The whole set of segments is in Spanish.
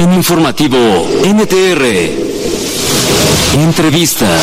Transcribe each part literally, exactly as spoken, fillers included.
En Informativo N T R, entrevista.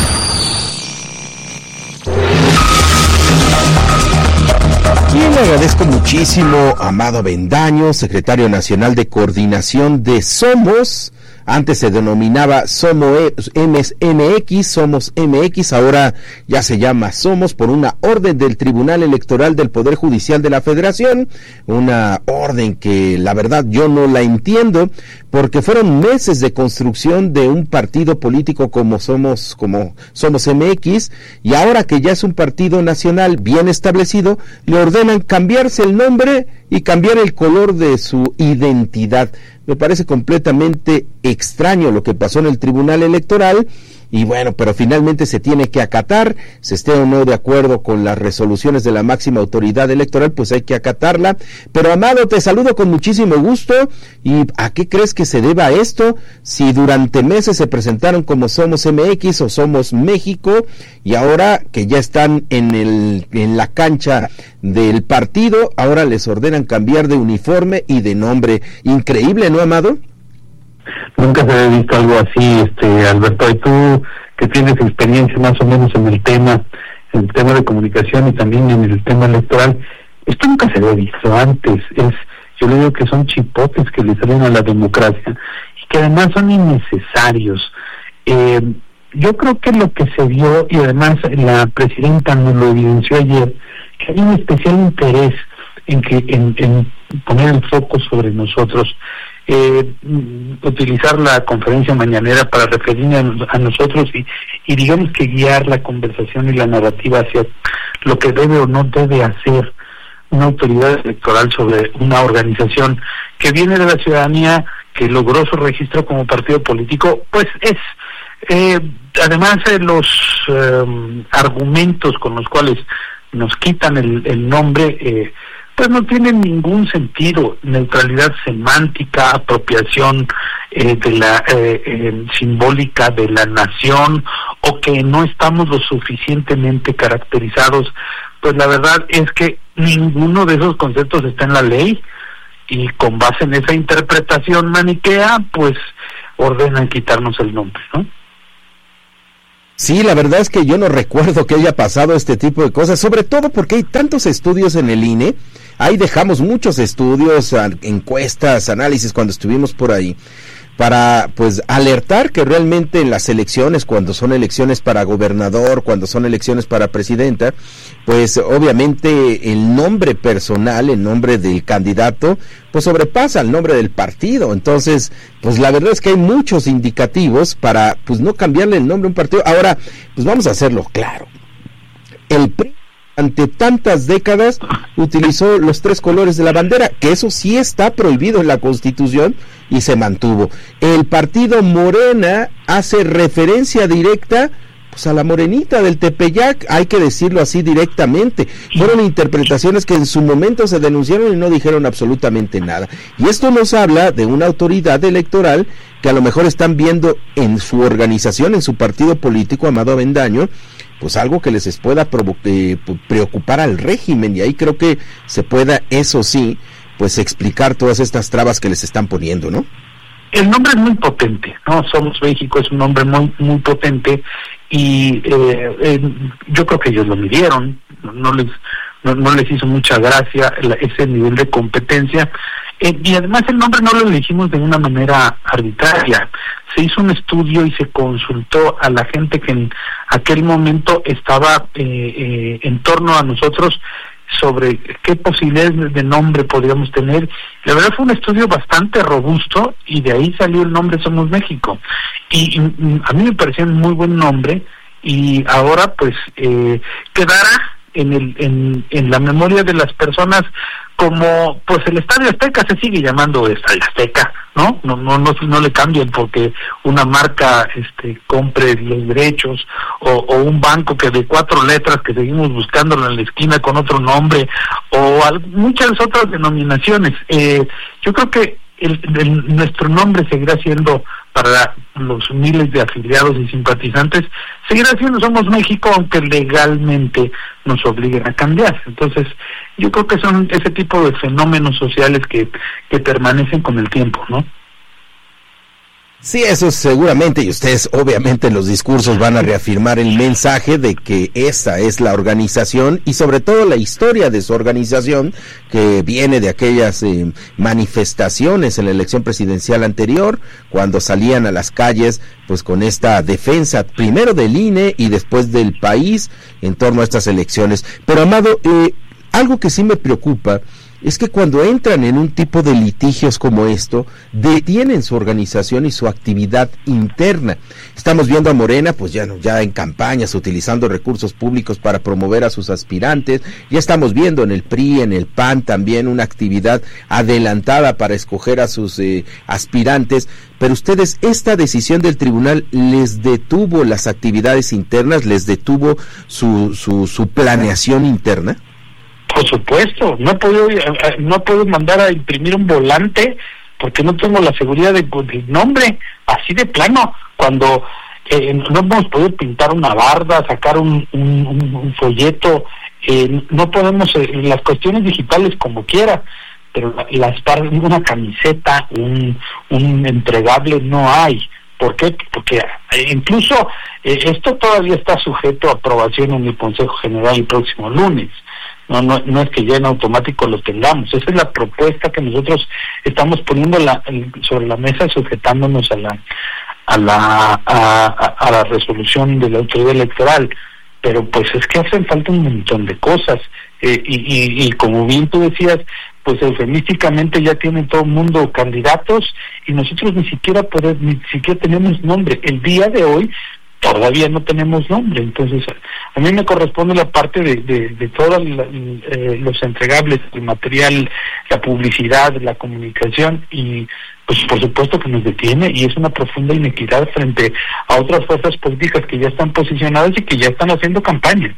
Y le agradezco muchísimo a Amado Avendaño, secretario nacional de coordinación de Somos. Antes se denominaba Somos M X, Somos M X, ahora ya se llama Somos por una orden del Tribunal Electoral del Poder Judicial de la Federación, una orden que la verdad yo no la entiendo, porque fueron meses de construcción de un partido político como Somos, como Somos M X, y ahora que ya es un partido nacional bien establecido, le ordenan cambiarse el nombre y cambiar el color de su identidad. Me parece completamente extraño lo que pasó en el Tribunal Electoral, y bueno, pero finalmente se tiene que acatar, se esté o no de acuerdo con las resoluciones de la máxima autoridad electoral, pues hay que acatarla. Pero Amado, te saludo con muchísimo gusto. ¿Y a qué crees que se deba esto? Si durante meses se presentaron como Somos M X o Somos México, y ahora que ya están en el en la cancha del partido, ahora les ordenan cambiar de uniforme y de nombre. Increíble, ¿no, Amado? Nunca se había visto algo así, este Alberto, y tú que tienes experiencia más o menos en el tema, en el tema de comunicación y también en el tema electoral, esto nunca se había visto antes. Es, yo le digo que son chipotes que le salen a la democracia y que además son innecesarios. Eh, yo creo que lo que se vio, y además la presidenta nos lo evidenció ayer, que hay un especial interés en que en, en poner el foco sobre nosotros. Eh, utilizar la conferencia mañanera para referirnos a, a nosotros y, y digamos que guiar la conversación y la narrativa hacia lo que debe o no debe hacer una autoridad electoral sobre una organización que viene de la ciudadanía, que logró su registro como partido político. Pues es eh, además de los eh, argumentos con los cuales nos quitan el, el nombre, eh, pues no tiene ningún sentido. Neutralidad semántica, apropiación eh, de la eh, eh, simbólica de la nación, o que no estamos lo suficientemente caracterizados. Pues la verdad es que ninguno de esos conceptos está en la ley, y con base en esa interpretación maniquea, pues ordenan quitarnos el nombre, ¿no? Sí, la verdad es que yo no recuerdo que haya pasado este tipo de cosas, sobre todo porque hay tantos estudios en el I N E, ahí dejamos muchos estudios, encuestas, análisis cuando estuvimos por ahí, para pues alertar que realmente en las elecciones, cuando son elecciones para gobernador, cuando son elecciones para presidenta, pues obviamente el nombre personal, el nombre del candidato, pues sobrepasa el nombre del partido. Entonces, pues la verdad es que hay muchos indicativos para pues no cambiarle el nombre a un partido. Ahora, pues vamos a hacerlo claro. El P R I ante tantas décadas utilizó los tres colores de la bandera, que eso sí está prohibido en la Constitución y se mantuvo. El partido Morena hace referencia directa pues a la morenita del Tepeyac, hay que decirlo así directamente. Fueron interpretaciones que en su momento se denunciaron y no dijeron absolutamente nada. Y esto nos habla de una autoridad electoral que a lo mejor están viendo en su organización, en su partido político, Amado Avendaño, pues algo que les pueda provo- eh, preocupar al régimen, y ahí creo que se pueda, eso sí, pues explicar todas estas trabas que les están poniendo, ¿no? El nombre es muy potente, ¿no? Somos México es un nombre muy muy potente, y eh, eh, yo creo que ellos lo midieron, no, no les no, no les hizo mucha gracia la, ese nivel de competencia. Eh, y además el nombre no lo elegimos de una manera arbitraria. Se hizo un estudio y se consultó a la gente que en aquel momento estaba eh, eh, en torno a nosotros sobre qué posibilidades de nombre podríamos tener. La verdad fue un estudio bastante robusto, y de ahí salió el nombre Somos México. Y, y a mí me parecía un muy buen nombre, y ahora pues eh, quedará en el en, en la memoria de las personas como pues el Estadio Azteca se sigue llamando Estadio Azteca, ¿no? No no no no le cambian porque una marca este compre los derechos, o, o un banco que de cuatro letras que seguimos buscándolo en la esquina con otro nombre, o al, muchas otras denominaciones. Eh, yo creo que el, el, nuestro nombre seguirá siendo, para los miles de afiliados y simpatizantes, seguirá siendo Somos México, aunque legalmente nos obliguen a cambiar. Entonces, yo creo que son ese tipo de fenómenos sociales que, que permanecen con el tiempo, ¿no? Sí, eso seguramente, y ustedes obviamente en los discursos van a reafirmar el mensaje de que esa es la organización y sobre todo la historia de su organización que viene de aquellas eh, manifestaciones en la elección presidencial anterior, cuando salían a las calles pues con esta defensa primero del I N E y después del país en torno a estas elecciones. Pero Amado, eh, algo que sí me preocupa es que cuando entran en un tipo de litigios como esto, detienen su organización y su actividad interna. Estamos viendo a Morena, pues ya, ya en campañas, utilizando recursos públicos para promover a sus aspirantes. Ya estamos viendo en el P R I, en el P A N también una actividad adelantada para escoger a sus eh, aspirantes. Pero ustedes, ¿esta decisión del tribunal les detuvo las actividades internas, les detuvo su, su, su planeación interna? Por supuesto, no puedo no puedo mandar a imprimir un volante porque no tengo la seguridad de, del nombre, así de plano. Cuando eh, no hemos podido pintar una barda, sacar un, un, un folleto, eh, no podemos, eh, las cuestiones digitales como quiera, pero las una camiseta, un, un entregable no hay. ¿Por qué? Porque incluso eh, esto todavía está sujeto a aprobación en el Consejo General el próximo lunes. No, no, no es que ya en automático lo tengamos. Esa es la propuesta que nosotros estamos poniendo la, sobre la mesa, sujetándonos a la a la a, a la resolución de la autoridad electoral. Pero pues es que hacen falta un montón de cosas eh, y, y, y como bien tú decías, pues eufemísticamente ya tienen todo el mundo candidatos y nosotros ni siquiera podemos, ni siquiera tenemos nombre. El día de hoy todavía no tenemos nombre, entonces a mí me corresponde la parte de, de, de todos eh, los entregables, el material, la publicidad, la comunicación, y pues por supuesto que nos detiene, y es una profunda inequidad frente a otras fuerzas políticas que ya están posicionadas y que ya están haciendo campaña.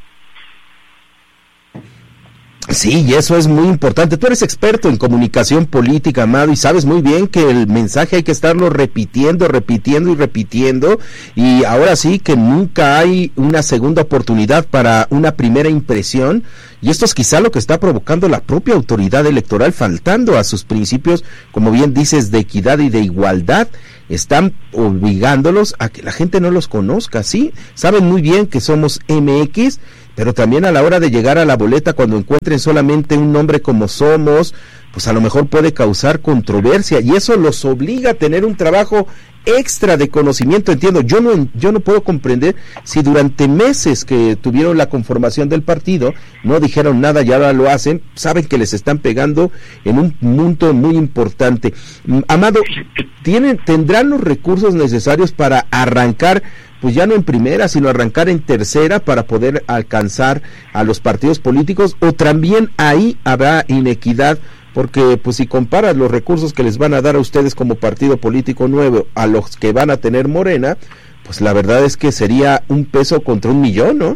Sí, y eso es muy importante. Tú eres experto en comunicación política, Amado, y sabes muy bien que el mensaje hay que estarlo repitiendo, repitiendo y repitiendo, y ahora sí que nunca hay una segunda oportunidad para una primera impresión, y esto es quizá lo que está provocando la propia autoridad electoral, faltando a sus principios, como bien dices, de equidad y de igualdad. Están obligándolos a que la gente no los conozca, sí, saben muy bien que somos M X, pero también a la hora de llegar a la boleta, cuando encuentren solamente un nombre como Somos, pues a lo mejor puede causar controversia, y eso los obliga a tener un trabajo extra de conocimiento. Entiendo, yo no yo no puedo comprender si durante meses que tuvieron la conformación del partido no dijeron nada y ahora lo hacen. Saben que les están pegando en un punto muy importante. Amado, ¿tienen, tendrán los recursos necesarios para arrancar, pues ya no en primera, sino arrancar en tercera para poder alcanzar a los partidos políticos, o también ahí habrá inequidad? Porque pues si comparas los recursos que les van a dar a ustedes como partido político nuevo a los que van a tener Morena, pues la verdad es que sería un peso contra un millón, ¿no?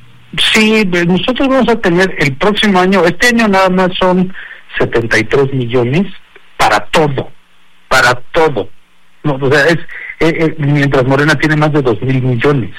Sí, nosotros vamos a tener el próximo año, este año nada más son setenta y tres millones para todo, para todo. No, o sea, es eh, eh, mientras Morena tiene más de dos mil millones.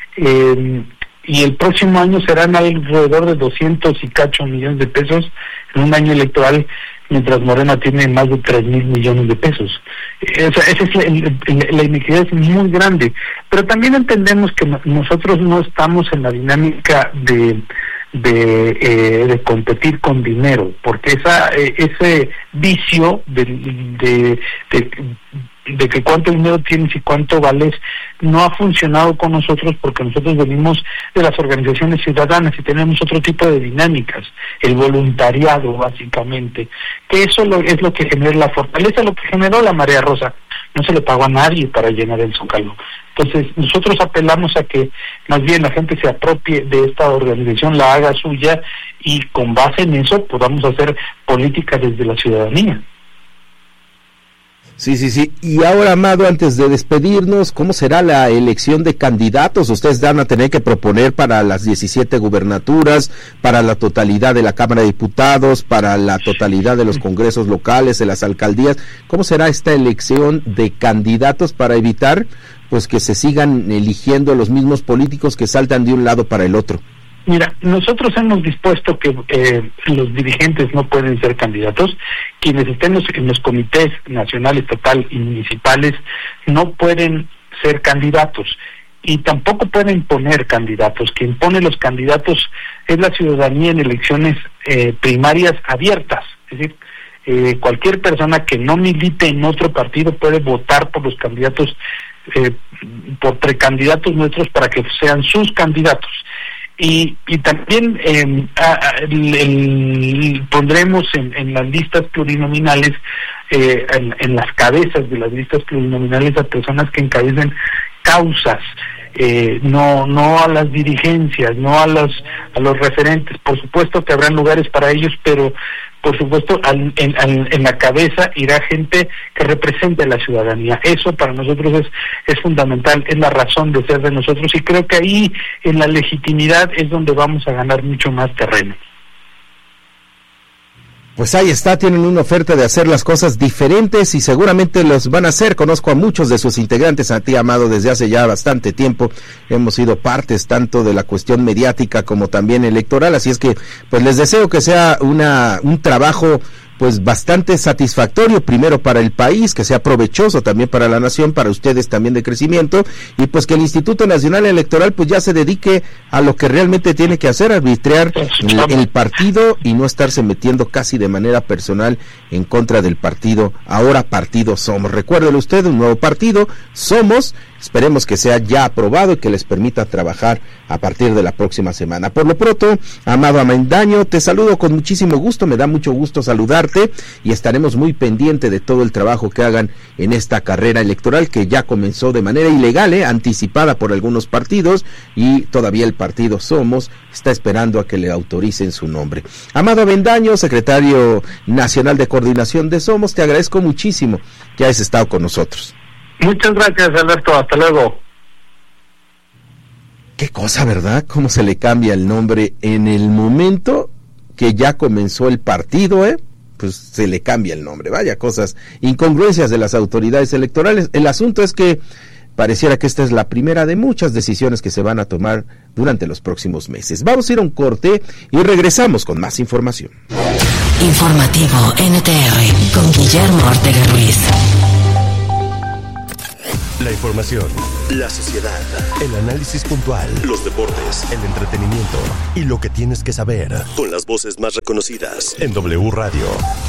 Eh, y el próximo año serán alrededor de doscientos y cacho millones de pesos en un año electoral, mientras Morena tiene más de tres mil millones de pesos. Esa, esa es la, la, la inequidad es muy grande, pero también entendemos que no, nosotros no estamos en la dinámica de de, eh, de competir con dinero, porque esa eh, ese vicio de, de, de de que cuánto dinero tienes y cuánto vales no ha funcionado con nosotros, porque nosotros venimos de las organizaciones ciudadanas y tenemos otro tipo de dinámicas, el voluntariado básicamente, que eso lo, es lo que genera la fortaleza, lo que generó la Marea Rosa. No se le pagó a nadie para llenar el Zócalo. Entonces nosotros apelamos a que más bien la gente se apropie de esta organización, la haga suya, y con base en eso podamos hacer política desde la ciudadanía. Sí, sí, sí. Y ahora, Amado, antes de despedirnos, ¿cómo será la elección de candidatos? Ustedes van a tener que proponer para las diecisiete gubernaturas, para la totalidad de la Cámara de Diputados, para la totalidad de los congresos locales, de las alcaldías. ¿Cómo será esta elección de candidatos para evitar pues que se sigan eligiendo los mismos políticos que saltan de un lado para el otro? Mira, nosotros hemos dispuesto que eh, los dirigentes no pueden ser candidatos, quienes estén en los comités nacional, estatal y municipales no pueden ser candidatos y tampoco pueden poner candidatos. Quien pone los candidatos es la ciudadanía en elecciones eh, primarias abiertas, es decir, eh, cualquier persona que no milite en otro partido puede votar por los candidatos, eh, por precandidatos nuestros para que sean sus candidatos. Y, y también eh, a, a, el, el, pondremos en, en las listas plurinominales, eh, en, en las cabezas de las listas plurinominales a personas que encabecen causas, eh, no no a las dirigencias, no a los a los referentes. Por supuesto que habrán lugares para ellos, pero por supuesto al, en, al, en la cabeza irá gente que represente a la ciudadanía. Eso para nosotros es es fundamental, es la razón de ser de nosotros, y creo que ahí en la legitimidad es donde vamos a ganar mucho más terreno. Pues ahí está, tienen una oferta de hacer las cosas diferentes y seguramente los van a hacer. Conozco a muchos de sus integrantes, a ti, Amado, desde hace ya bastante tiempo. Hemos sido partes tanto de la cuestión mediática como también electoral, así es que pues les deseo que sea una un trabajo pues bastante satisfactorio, primero para el país, que sea provechoso también para la nación, para ustedes también de crecimiento, y pues que el Instituto Nacional Electoral pues ya se dedique a lo que realmente tiene que hacer, arbitrar el, el partido y no estarse metiendo casi de manera personal en contra del partido, ahora Partido Somos. Recuérdelo usted, un nuevo partido, Somos, esperemos que sea ya aprobado y que les permita trabajar a partir de la próxima semana. Por lo pronto, Amado Avendaño, te saludo con muchísimo gusto, me da mucho gusto saludarte y estaremos muy pendientes de todo el trabajo que hagan en esta carrera electoral que ya comenzó de manera ilegal, eh, anticipada por algunos partidos, y todavía el partido Somos está esperando a que le autoricen su nombre. Amado Avendaño, secretario nacional de coordinación de Somos, te agradezco muchísimo que hayas estado con nosotros. Muchas gracias, Alberto, hasta luego. Qué cosa, ¿verdad? Cómo se le cambia el nombre en el momento que ya comenzó el partido, ¿eh? Pues se le cambia el nombre. Vaya cosas, incongruencias de las autoridades electorales. El asunto es que pareciera que esta es la primera de muchas decisiones que se van a tomar durante los próximos meses. Vamos a ir a un corte y regresamos con más información. Informativo N T R con Guillermo Ortega Ruiz. La información, la sociedad, el análisis puntual, los deportes, el entretenimiento y lo que tienes que saber con las voces más reconocidas en W Radio.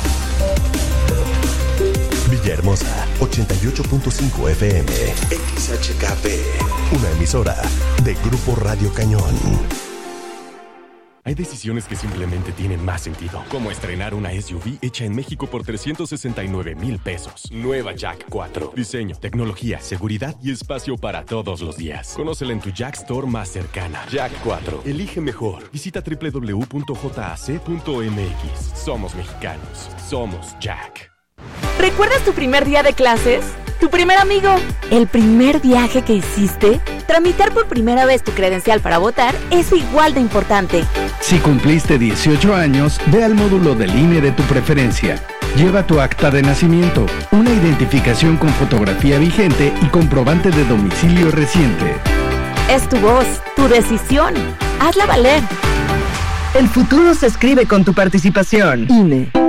Villahermosa, ochenta y ocho punto cinco F M, X H K P, una emisora de Grupo Radio Cañón. Hay decisiones que simplemente tienen más sentido, como estrenar una S U V hecha en México por trescientos sesenta y nueve mil pesos. Nueva Jack cuatro. Diseño, tecnología, seguridad y espacio para todos los días. Conócela en tu Jack Store más cercana. Jack cuatro. Elige mejor. Visita doble u doble u doble u punto j a c punto m x. Somos mexicanos. Somos Jack. ¿Recuerdas tu primer día de clases? ¿Tu primer amigo? ¿El primer viaje que hiciste? Tramitar por primera vez tu credencial para votar es igual de importante. Si cumpliste dieciocho años, ve al módulo del I N E de tu preferencia. Lleva tu acta de nacimiento, una identificación con fotografía vigente y comprobante de domicilio reciente. Es tu voz, tu decisión. Hazla valer. El futuro se escribe con tu participación. I N E.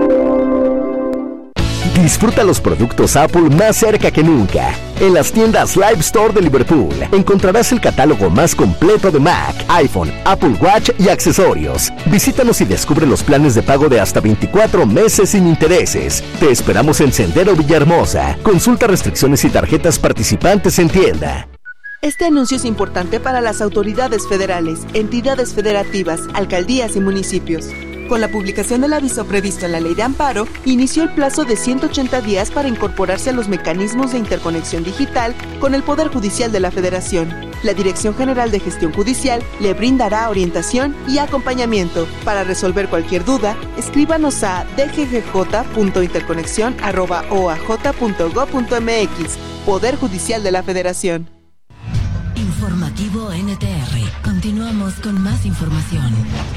Disfruta los productos Apple más cerca que nunca. En las tiendas Live Store de Liverpool encontrarás el catálogo más completo de Mac, iPhone, Apple Watch y accesorios. Visítanos y descubre los planes de pago de hasta veinticuatro meses sin intereses. Te esperamos en Sendero Villahermosa. Consulta restricciones y tarjetas participantes en tienda. Este anuncio es importante para las autoridades federales, entidades federativas, alcaldías y municipios. Con la publicación del aviso previsto en la Ley de Amparo, inició el plazo de ciento ochenta días para incorporarse a los mecanismos de interconexión digital con el Poder Judicial de la Federación. La Dirección General de Gestión Judicial le brindará orientación y acompañamiento. Para resolver cualquier duda, escríbanos a d g g j punto interconexión arroba o a j punto gob punto m x. Poder Judicial de la Federación. Informativo N T R. Continuamos con más información.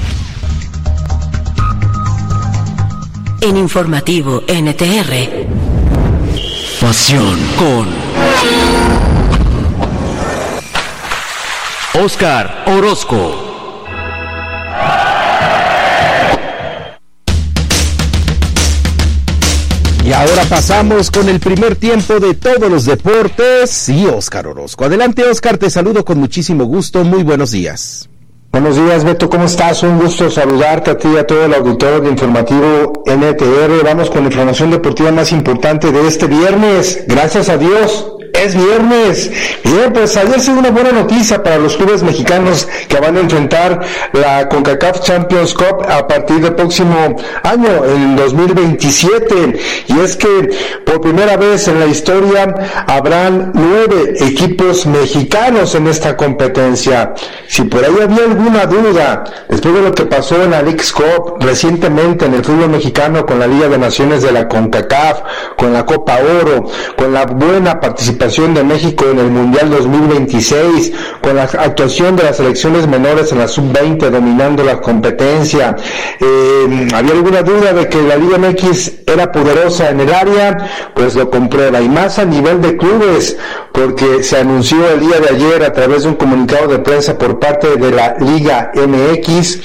En Informativo N T R. Pasión con Oscar Orozco. Y ahora pasamos con el primer tiempo de todos los deportes y Óscar Orozco. Adelante, Óscar, te saludo con muchísimo gusto. Muy buenos días. Buenos días, Beto, ¿cómo estás? Un gusto saludarte a ti y a todo el auditorio de Informativo N T R. Vamos con la información deportiva más importante de este viernes. Gracias a Dios, es viernes. Bien, pues ayer se dio una buena noticia para los clubes mexicanos que van a enfrentar la CONCACAF Champions Cup a partir del próximo año, en dos mil veintisiete. Y es que por primera vez en la historia habrán nueve equipos mexicanos en esta competencia. Si por ahí había alguna duda, después de lo que pasó en la Leagues Cup recientemente en el fútbol mexicano con la Liga de Naciones de la CONCACAF, con la Copa Oro, con la buena participación de México en el Mundial dos mil veintiséis, con la actuación de las selecciones menores en la sub veinte dominando la competencia, eh, había alguna duda de que la Liga M X era poderosa en el área, pues lo comprueba, y más a nivel de clubes, porque se anunció el día de ayer a través de un comunicado de prensa por parte de la Liga M X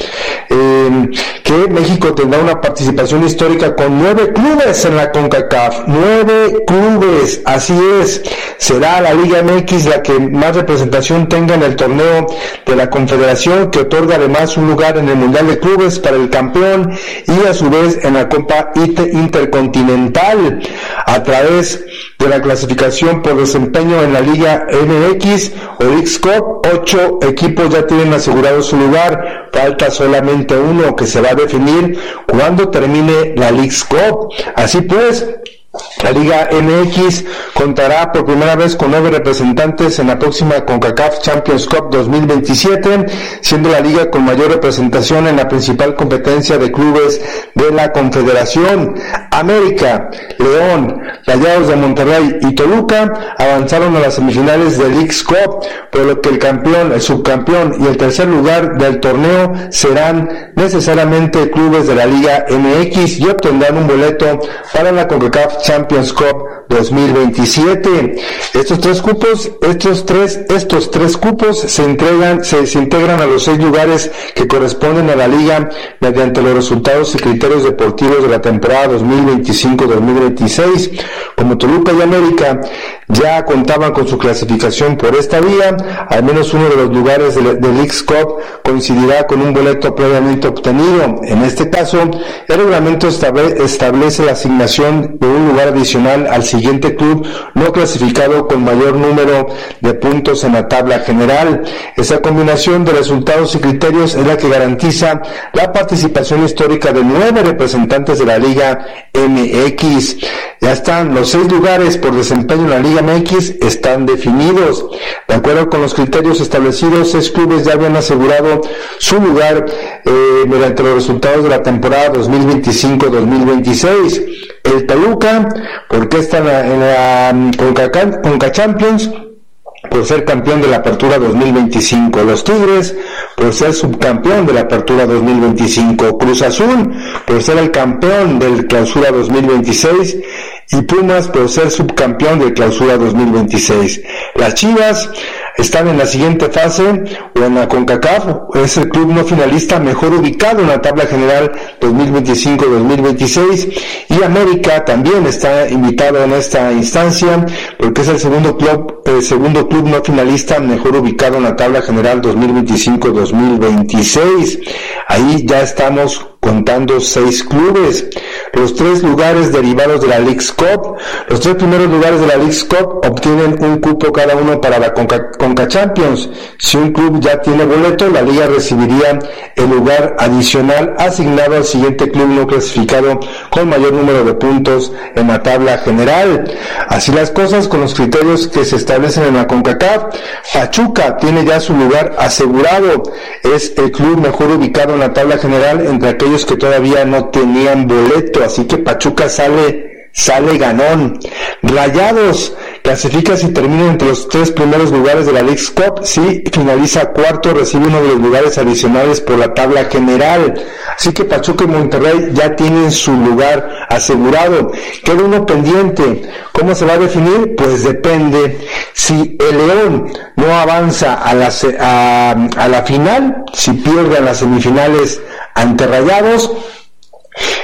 eh, que México tendrá una participación histórica con nueve clubes en la CONCACAF, nueve clubes, así es, será la Liga M X la que más representación tenga en el torneo de la Confederación, que otorga además un lugar en el Mundial de Clubes para el campeón y a su vez en la Copa Intercontinental a través de la clasificación por desempeño en la Liga M X o Leagues Cup. Ocho equipos ya tienen asegurado su lugar, falta solamente uno que se va a definir cuando termine la Leagues Cup. Así pues, la Liga M X contará por primera vez con nueve representantes en la próxima CONCACAF Champions Cup dos mil veintisiete, siendo la liga con mayor representación en la principal competencia de clubes de la Confederación. América, León, Rayados de Monterrey y Toluca avanzaron a las semifinales de Leagues Cup, por lo que el campeón, el subcampeón y el tercer lugar del torneo serán necesariamente clubes de la Liga M X y obtendrán un boleto para la CONCACAF Champions Cup dos mil veintisiete. Estos tres cupos, estos tres, estos tres cupos se entregan, se, se integran a los seis lugares que corresponden a la liga mediante los resultados y criterios deportivos de la temporada dos mil veinticinco dos mil veintiséis. Como Toluca y América ya contaban con su clasificación por esta vía, al menos uno de los lugares de, de Leagues Cup coincidirá con un boleto previamente obtenido. En este caso, el reglamento estable, establece la asignación de un lugar adicional al siguiente club no clasificado con mayor número de puntos en la tabla general. Esa combinación de resultados y criterios es la que garantiza la participación histórica de nueve representantes de la Liga M X. Ya están los seis lugares por desempeño en la Liga M X, están definidos. De acuerdo con los criterios establecidos, seis clubes ya habían asegurado su lugar eh, mediante los resultados de la temporada dos mil veinticinco dos mil veintiséis. El Toluca, porque está en la, en la Conca, Conca Champions, por ser campeón de la Apertura dos mil veinticinco. Los Tigres, por ser subcampeón de la Apertura dos mil veinticinco. Cruz Azul, por ser el campeón del Clausura dos mil veintiséis. Y Pumas, por ser subcampeón del Clausura dos mil veintiséis. Las Chivas están en la siguiente fase, o en la CONCACAF, es el club no finalista mejor ubicado en la tabla general dos mil veinticinco dos mil veintiséis, y América también está invitado en esta instancia, porque es el segundo club, el segundo club no finalista mejor ubicado en la tabla general dos mil veinticinco dos mil veintiséis. Ahí ya estamos contando seis clubes. Los tres lugares derivados de la Leagues Cup, los tres primeros lugares de la Leagues Cup obtienen un cupo cada uno para la Conca, Conca Champions. Si un club ya tiene boleto, la liga recibiría el lugar adicional asignado al siguiente club no clasificado con mayor número de puntos en la tabla general. Así las cosas con los criterios que se establecen en la CONCACAF. Pachuca tiene ya su lugar asegurado, es el club mejor ubicado en la tabla general entre aquellos que todavía no tenían boleto, así que Pachuca sale sale ganón. Rayados clasifica si termina entre los tres primeros lugares de la Leagues Cup. Si finaliza cuarto, recibe uno de los lugares adicionales por la tabla general. Así que Pachuca y Monterrey ya tienen su lugar asegurado. Queda uno pendiente. ¿Cómo se va a definir? Pues depende. Si el León no avanza a la, a, a la final, si pierde en las semifinales ante Rayados,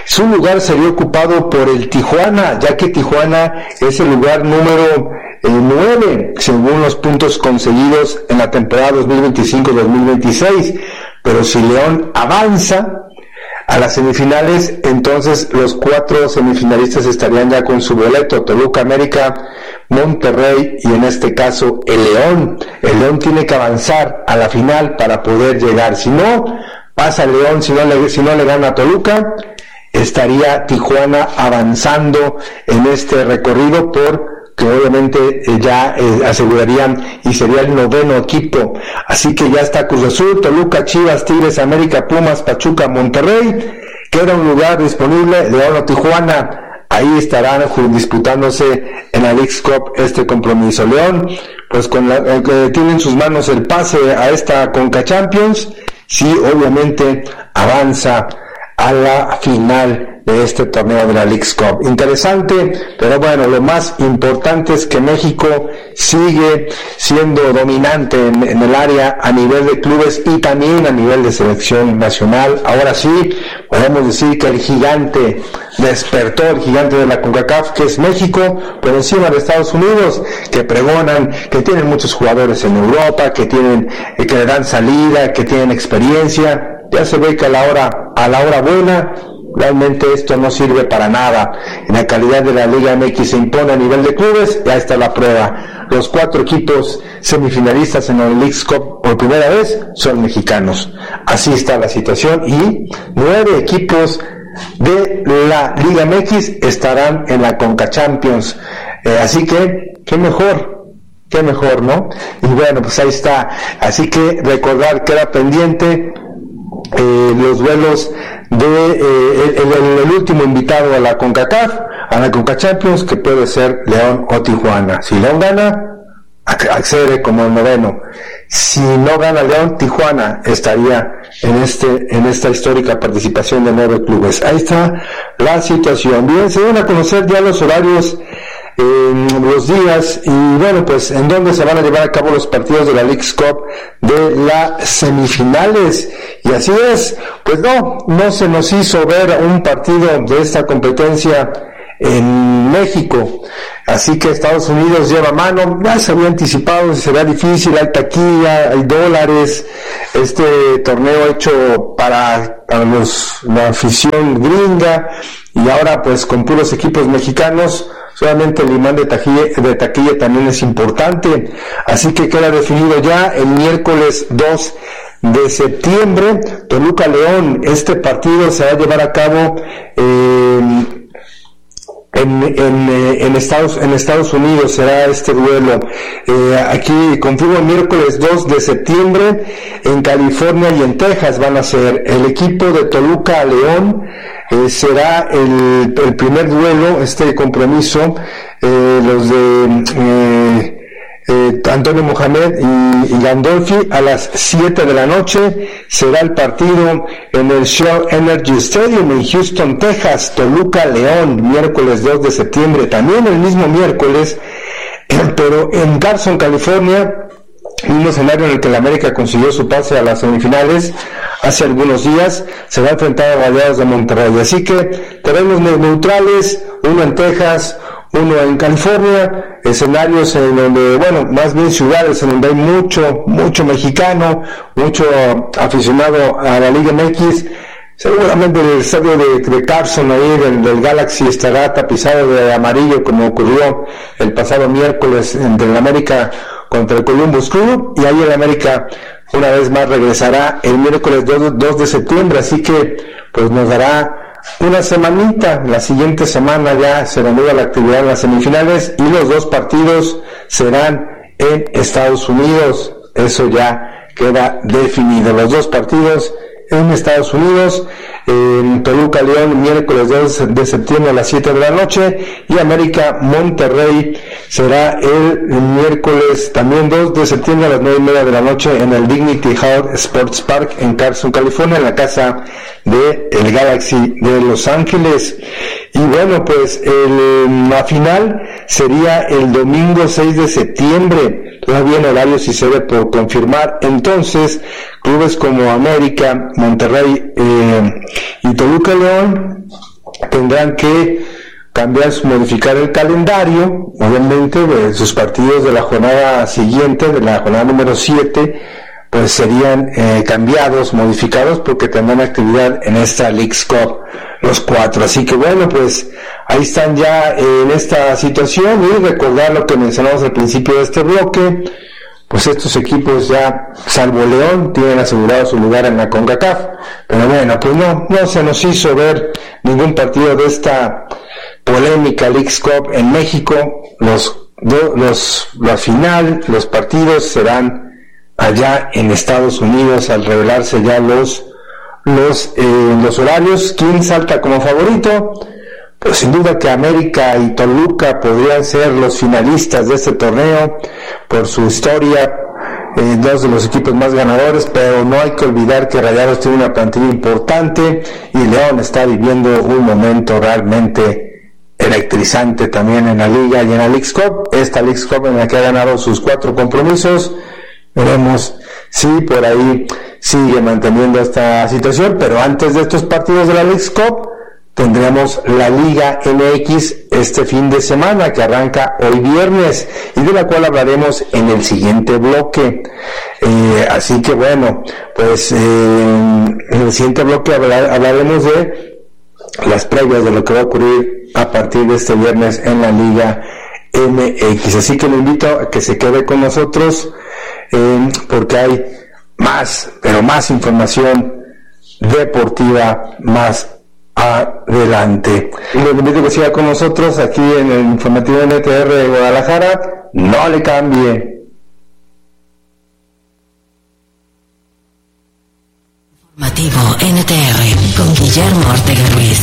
Su lugar sería ocupado por el Tijuana, ya que Tijuana es el lugar número eh, nueve, según los puntos conseguidos en la temporada dos mil veinticinco dos mil veintiséis. Pero si León avanza a las semifinales, entonces los cuatro semifinalistas estarían ya con su boleto: Toluca, América, Monterrey y en este caso el León. El León tiene que avanzar a la final para poder llegar. Si no pasa el León, si no le, si no le gana a Toluca, estaría Tijuana avanzando en este recorrido, por que obviamente eh, ya eh, asegurarían y sería el noveno equipo. Así que ya está Cruz Azul, Toluca, Chivas, Tigres, América, Pumas, Pachuca, Monterrey. Queda un lugar disponible, León o Tijuana. Ahí estarán disputándose en la Leagues Cup este compromiso. León, pues con la, eh, tiene en sus manos el pase a esta Conca Champions. Sí, obviamente avanza a la final de este torneo de la Leagues Cup. Interesante, pero bueno, lo más importante es que México sigue siendo dominante en, en el área a nivel de clubes y también a nivel de selección nacional. Ahora sí, podemos decir que el gigante despertó, el gigante de la CONCACAF, que es México, por encima de Estados Unidos, que pregonan que tienen muchos jugadores en Europa, que tienen, eh, que le dan salida, que tienen experiencia. Ya se ve que a la hora, a la hora buena, realmente esto no sirve para nada. En la calidad de la Liga M X se impone a nivel de clubes, ya está la prueba. Los cuatro equipos semifinalistas en la Leagues Cup por primera vez son mexicanos. Así está la situación y nueve equipos de la Liga M X estarán en la Conca Champions. Eh, así que, qué mejor, qué mejor, ¿no? Y bueno, pues ahí está. Así que recordar que era pendiente Eh, los duelos de eh, el, el, el último invitado a la CONCACAF, a la CONCA Champions, que puede ser León o Tijuana. Si León gana, accede como el noveno. Si no gana León, Tijuana estaría en este en esta histórica participación de nueve clubes. Ahí está la situación. Bien, se van a conocer ya los horarios, en los días y bueno, pues en dónde se van a llevar a cabo los partidos de la Leagues Cup de las semifinales. Y así es, pues no, no se nos hizo ver un partido de esta competencia en México, así que Estados Unidos lleva mano. Ya se había anticipado, será difícil, hay taquilla, hay dólares, este torneo hecho para, para los, la afición gringa, y ahora pues con puros equipos mexicanos. Solamente el imán de taquilla, de taquilla también es importante, así que queda definido ya el miércoles dos de septiembre, Toluca León. Este partido se va a llevar a cabo eh, en, en, en Estados, en Estados Unidos será este duelo. Eh, aquí confirmo el miércoles dos de septiembre, en California y en Texas van a ser. El equipo de Toluca León eh, será el, el primer duelo, este compromiso, eh, los de eh, eh, Antonio Mohamed y, y Gandolfi a las siete de la noche. Será el partido en el Shell Energy Stadium en Houston, Texas. Toluca León, miércoles dos de septiembre, también el mismo miércoles, pero en Carson, California, un escenario en el que la América consiguió su pase a las semifinales hace algunos días. Se va a enfrentar a Rayados de Monterrey, así que terrenos neutrales, uno en Texas, uno en California, escenarios en donde, bueno, más bien ciudades en donde hay mucho, mucho mexicano, mucho aficionado a la Liga M X. Seguramente el estadio de, de Carson, ahí del, del Galaxy, estará tapizado de amarillo, como ocurrió el pasado miércoles entre el América contra el Columbus Crew, y ahí el América una vez más regresará el miércoles dos de septiembre, así que pues nos dará una semanita. La siguiente semana ya se reanuda la actividad en las semifinales y los dos partidos serán en Estados Unidos. Eso ya queda definido, los dos partidos en Estados Unidos, en Toluca León, miércoles dos de septiembre a las siete de la noche, y América Monterrey será el miércoles también dos de septiembre a las nueve y media de la noche en el Dignity Health Sports Park en Carson, California, en la casa de el Galaxy de Los Ángeles. Y bueno, pues el, la final sería el domingo seis de septiembre, todavía en horario si se ve por confirmar. Entonces, clubes como América, Monterrey eh, y Toluca León tendrán que cambiar, modificar el calendario, obviamente, de sus partidos de la jornada siguiente, de la jornada número siete, pues serían eh, cambiados, modificados, porque tendrán actividad en esta Leagues Cup los cuatro. Así que bueno, pues ahí están ya en esta situación, y recordar lo que mencionamos al principio de este bloque, pues estos equipos ya, salvo León, tienen asegurado su lugar en la CONCACAF, pero bueno, pues no, no se nos hizo ver ningún partido de esta polémica Leagues Cup en México. Los, do, los, la final, los partidos serán allá en Estados Unidos al revelarse ya los, los, eh, los horarios. ¿Quién salta como favorito? Pues sin duda que América y Toluca podrían ser los finalistas de este torneo por su historia, eh, dos de los equipos más ganadores, pero no hay que olvidar que Rayados tiene una plantilla importante y León está viviendo un momento realmente electrizante también en la liga y en la Leagues Cup, esta Leagues Cup en la que ha ganado sus cuatro compromisos. Veremos si por ahí sigue manteniendo esta situación, pero antes de estos partidos de la Leagues Cup tendremos la Liga M X este fin de semana, que arranca hoy viernes y de la cual hablaremos en el siguiente bloque. Eh, así que bueno, pues eh, en el siguiente bloque hablar, hablaremos de las previas de lo que va a ocurrir a partir de este viernes en la Liga M X. Así que lo invito a que se quede con nosotros, eh, porque hay más, pero más información deportiva más adelante. Y les invito a que siga con nosotros aquí en el informativo N T R de Guadalajara. No le cambie. Informativo N T R con Guillermo Ortega Ruiz.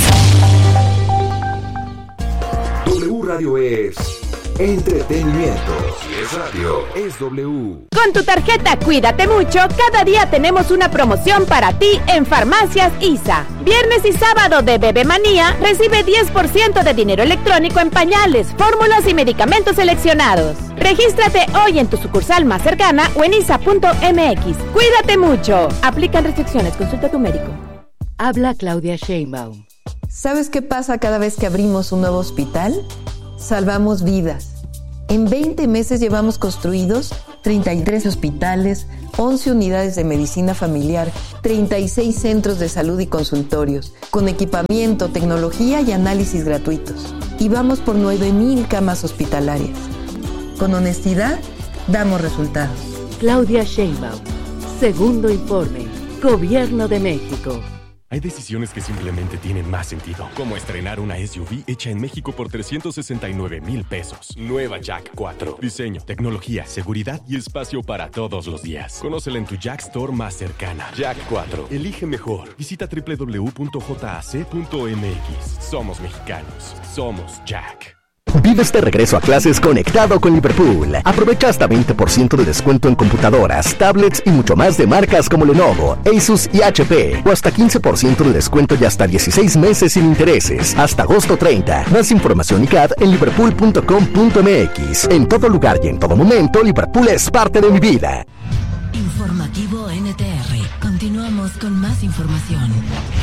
W Radio es entretenimiento. Si es radio, es W. Con tu tarjeta Cuídate Mucho, cada día tenemos una promoción para ti en Farmacias I S A. Viernes y sábado de Bebe Manía, recibe diez por ciento de dinero electrónico en pañales, fórmulas y medicamentos seleccionados. Regístrate hoy en tu sucursal más cercana o en isa punto m x. Cuídate mucho. Aplican restricciones. Consulta a tu médico. Habla Claudia Sheinbaum. ¿Sabes qué pasa cada vez que abrimos un nuevo hospital? Salvamos vidas. En veinte meses llevamos construidos treinta y tres hospitales, once unidades de medicina familiar, treinta y seis centros de salud y consultorios, con equipamiento, tecnología y análisis gratuitos. Y vamos por nueve mil camas hospitalarias. Con honestidad, damos resultados. Claudia Sheinbaum. Segundo informe. Gobierno de México. Hay decisiones que simplemente tienen más sentido, como estrenar una S U V hecha en México por trescientos sesenta y nueve mil pesos. Nueva Jack cuatro. Diseño, tecnología, seguridad y espacio para todos los días. Conócela en tu Jack Store más cercana. Jack cuatro. Elige mejor. Visita doble u doble u doble u punto j a c punto m x. Somos mexicanos. Somos Jack. Vives de regreso a clases conectado con Liverpool. Aprovecha hasta veinte por ciento de descuento en computadoras, tablets y mucho más de marcas como Lenovo, Asus y H P. O hasta quince por ciento de descuento y hasta dieciséis meses sin intereses. Hasta agosto treinta. Más información y C A D en liverpool punto com punto m x. En todo lugar y en todo momento, Liverpool es parte de mi vida. Informativo N T R. Continuamos con más información.